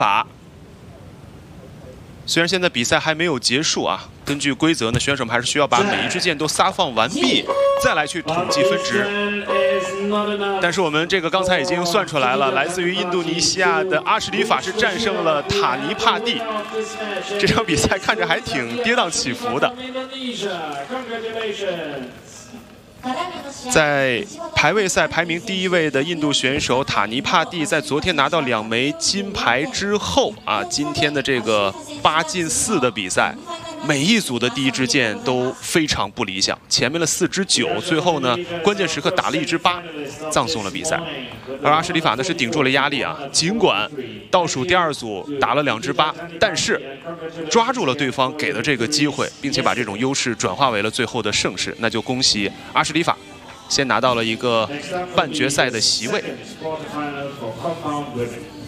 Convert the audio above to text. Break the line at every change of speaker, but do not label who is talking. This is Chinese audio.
法。虽然现在比赛还没有结束啊，根据规则呢，选手们还是需要把每一支箭都撒放完毕，再来去统计分值。但是我们这个刚才已经算出来了，来自于印度尼西亚的阿什里法是战胜了塔尼帕蒂。这场比赛看着还挺跌宕起伏的。在排位赛排名第1位的印度选手塔尼帕蒂，在昨天拿到2枚金牌之后啊，今天的这个8进4的比赛，每一组的第1支箭都非常不理想，前面的4支9，最后呢关键时刻打了1支8，葬送了比赛。而阿什里法呢是顶住了压力啊，尽管倒数第2组打了2支8，但是抓住了对方给的这个机会，并且把这种优势转化为了最后的胜势，那就恭喜阿什里法先拿到了一个半决赛的席位。